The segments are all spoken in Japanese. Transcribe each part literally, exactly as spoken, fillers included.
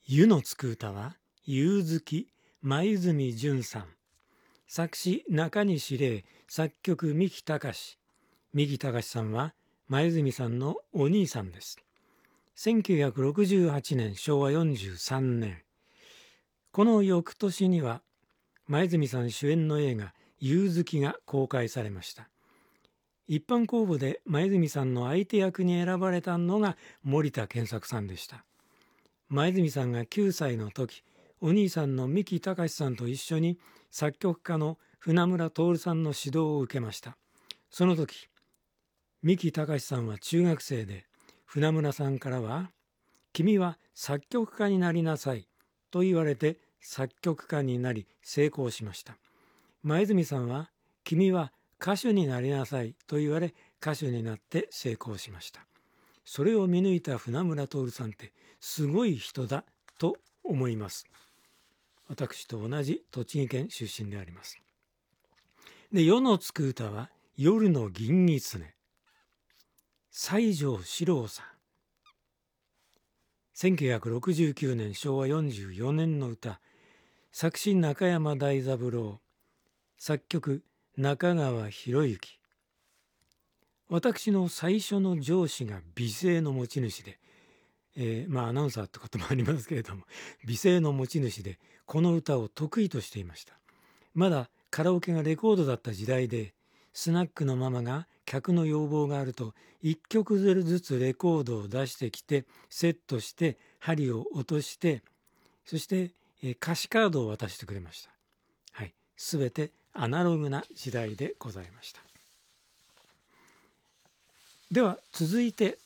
湯のつく歌は夕月黛淳さん、作詞中西礼、作曲三木隆。三木隆さんは黛さんのお兄さんです。せんきゅうひゃくろくじゅうはちねん、しょうわよんじゅうさんねん、この翌年には黛さん主演の映画夕月が公開されました。一般公募で黛さんの相手役に選ばれたのが森田健作さんでした。黛さんがきゅうさいの時、お兄さんの三木隆さんと一緒に作曲家の船村徹さんの指導を受けました。その時、三木隆さんは中学生で、船村さんからは「君は作曲家になりなさい」と言われて作曲家になり成功しました。黛さんは「君は歌手になりなさい」と言われ歌手になって成功しました。それを見抜いた船村徹さんってすごい人だと思います。私と同じ栃木県出身であります。で、夜のつく歌は夜の銀狐、西条史郎さん。せんきゅうひゃくろくじゅうきゅうねん、しょうわよんじゅうよねんの歌、作詞中山大三郎、作曲中川博之。私の最初の上司が美声の持ち主で、えー、まあアナウンサーってこともありますけれども、美声の持ち主でこの歌を得意としていました。まだカラオケがレコードだった時代で、スナックのママが客の要望があるといっきょくずつレコードを出してきてセットして針を落として、そして、えー、歌詞カードを渡してくれました。はい、すべてアナログな時代でございました。では続いて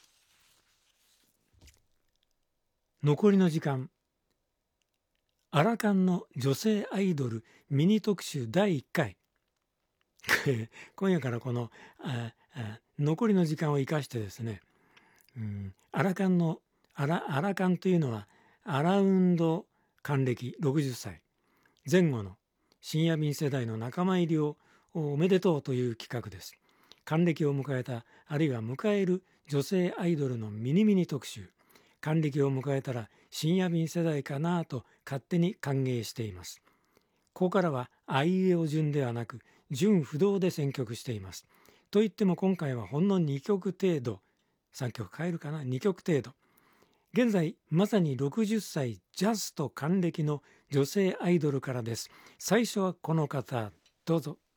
残りの時間、アラカンの女性アイドルミニ特集だいいっかい今夜からこのああ残りの時間を生かしてですね、うん、アラカンのアラアラカンというのはアラウンド還暦ろくじゅっさい前後の深夜便世代の仲間入りをおめでとうという企画です。還暦を迎えた、あるいは迎える女性アイドルのミニミニ特集。還暦を迎えたら深夜便世代かなと勝手に歓迎しています。ここからはあいうえお順ではなく順不動で選曲しています。といっても今回はほんのにきょく程度、さんきょく変えるかな、にきょく程度。現在まさにろくじゅっさいジャスト還暦の女性アイドルからです。最初はこの方、どうぞ。